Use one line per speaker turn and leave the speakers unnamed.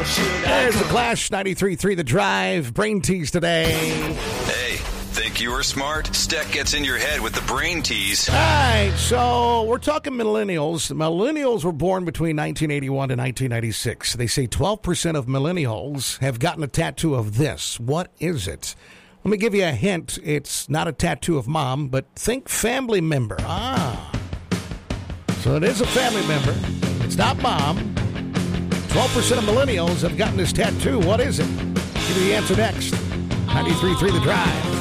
There's the Clash, 93.3 The Drive. Brain tease today.
Hey, think you were smart? Steck gets in your head with the brain tease.
All right, so we're talking millennials. Millennials were born between 1981 and 1996. They say 12% of millennials have gotten a tattoo of this. What is it? Let me give you a hint. It's not a tattoo of mom, but think family member. So it is a family member. It's not mom. 12% of millennials have gotten this tattoo. What is it? Give you the answer next. 93.3 The Drive.